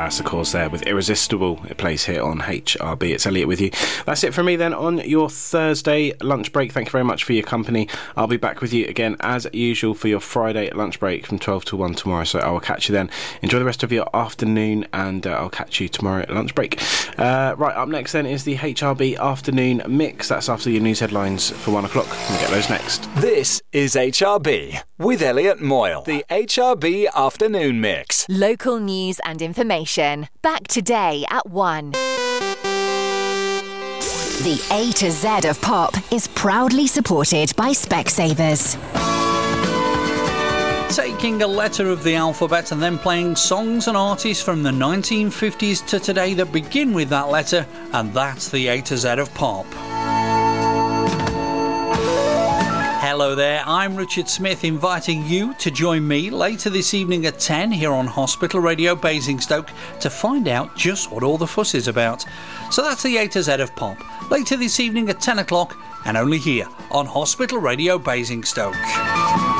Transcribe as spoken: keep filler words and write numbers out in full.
Paris, of course, there with Irresistible. It plays here on H R B. It's Elliot with you. That's it from me then on your Thursday lunch break. Thank you very much for your company. I'll be back with you again as usual for your Friday lunch break from twelve to one tomorrow. So I will catch you then. Enjoy the rest of your afternoon, and uh, I'll catch you tomorrow at lunch break. Uh, right, up next then is the H R B afternoon mix. That's after your news headlines for one o'clock. We'll get those next. This is H R B with Elliot Moyle. The H R B afternoon mix. Local news and information. Back today at one. The A to Z of pop is proudly supported by Specsavers. Taking a letter of the alphabet and then playing songs and artists from the nineteen fifties to today that begin with that letter, and that's the A to Z of pop. Hello there, I'm Richard Smith, inviting you to join me later this evening at ten here on Hospital Radio Basingstoke to find out just what all the fuss is about. So that's the A to Z of pop, later this evening at ten o'clock, and only here on Hospital Radio Basingstoke.